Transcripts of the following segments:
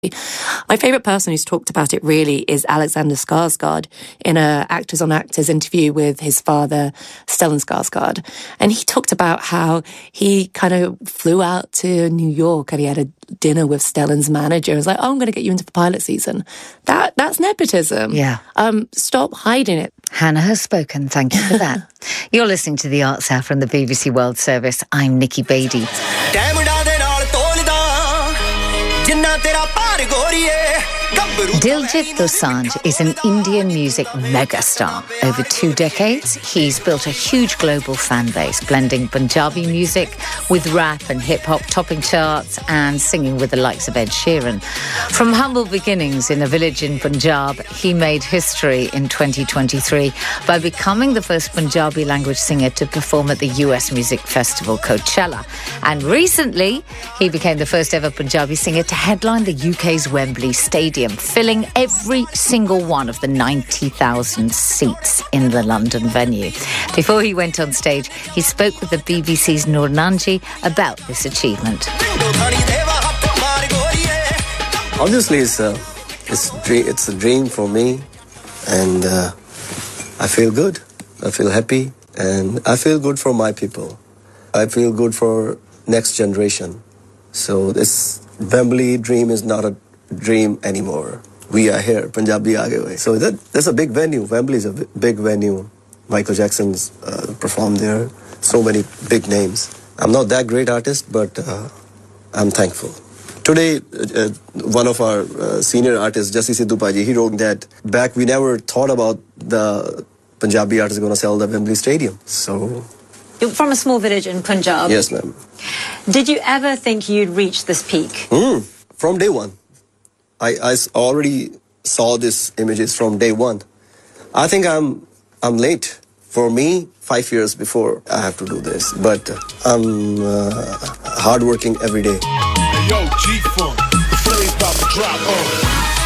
My favourite person who's talked about it really is Alexander Skarsgård in a Actors on Actors interview with his father, Stellan Skarsgård. And he talked about how he kind of flew out to New York and he had a dinner with Stellan's manager. He was like, oh, I'm going to get you into the pilot season. That's nepotism. Yeah. Stop hiding it. Hannah has spoken. Thank you for that. You're listening to The Arts Hour from the BBC World Service. I'm Nikki Beattie. Diljit Dosanjh is an Indian music megastar. Over 2 decades, he's built a huge global fan base, blending Punjabi music with rap and hip-hop, topping charts and singing with the likes of Ed Sheeran. From humble beginnings in a village in Punjab, he made history in 2023 by becoming the first Punjabi language singer to perform at the US music festival Coachella. And recently, he became the first ever Punjabi singer to headline the UK's Wembley Stadium, filling every single one of the 90,000 seats in the London venue. Before he went on stage, he spoke with the BBC's Noor Nanji about this achievement. Obviously, it's a dream for me, and I feel good. I feel happy, and I feel good for my people. I feel good for next generation. So this Wembley dream is not a dream anymore. We are here, Punjabi aage hue. So that's a big venue. Wembley is a big venue. Michael Jackson's performed there. So many big names. I'm not that great artist, but I'm thankful. Today, one of our senior artists, Jassi Sidhu Paji, he wrote that back we never thought about the Punjabi artists going to sell the Wembley Stadium. So you're from a small village in Punjab. Yes, ma'am. Did you ever think you'd reach this peak? From day one. I already saw these images from day one. I think I'm late. For me, 5 years before I have to do this. But I'm hardworking every day. Yo, G-Funk, the flame's about to drop on.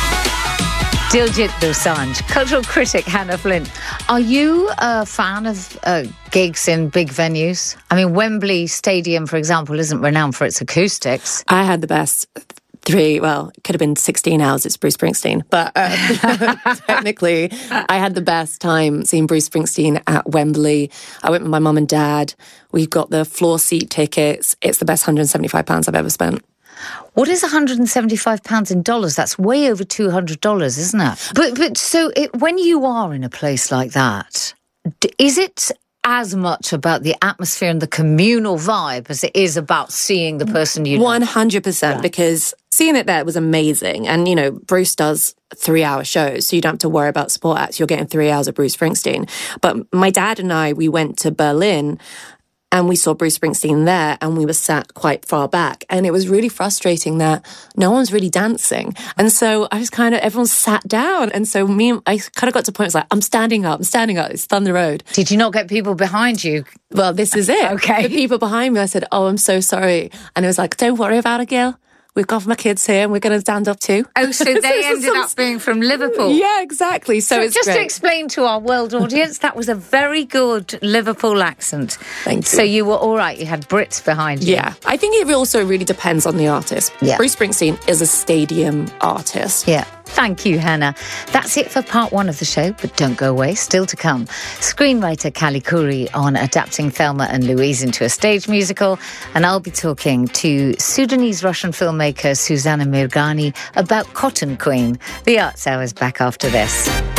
Diljit Dosanjh, cultural critic Hannah Flint. Are you a fan of gigs in big venues? I mean, Wembley Stadium, for example, isn't renowned for its acoustics. I had the best it could have been 16 hours, it's Bruce Springsteen. But technically, I had the best time seeing Bruce Springsteen at Wembley. I went with my mum and dad. We got the floor seat tickets. It's the best £175 I've ever spent. What is £175 in dollars? That's way over $200, isn't it? But so when you are in a place like that, is it as much about the atmosphere and the communal vibe as it is about seeing the person you know? 100%, because seeing it there was amazing. And, you know, Bruce does 3-hour shows, so you don't have to worry about sport acts. You're getting 3 hours of Bruce Springsteen. But my dad and I, we went to Berlin and we saw Bruce Springsteen there and we were sat quite far back. And it was really frustrating that no one's really dancing. And so I was everyone sat down. And so I kind of got to a point, I was like, I'm standing up. It's Thunder Road. Did you not get people behind you? Well, this is it. Okay. The people behind me, I said, oh, I'm so sorry. And it was like, don't worry about it, girl. We've got my kids here and we're going to stand up too. Oh, so they ended up being from Liverpool? Yeah, exactly. So it's just great. To explain to our world audience, that was a very good Liverpool accent. Thank you. So you were all right. You had Brits behind you. Yeah. I think it also really depends on the artist. Yeah. Bruce Springsteen is a stadium artist. Yeah. Thank you, Hannah. That's it for part 1 of the show, but don't go away, still to come. Screenwriter Kali Khoury on adapting Thelma and Louise into a stage musical, and I'll be talking to Sudanese-Russian filmmaker Suzana Mirghani about Cotton Queen. The Arts Hour is back after this.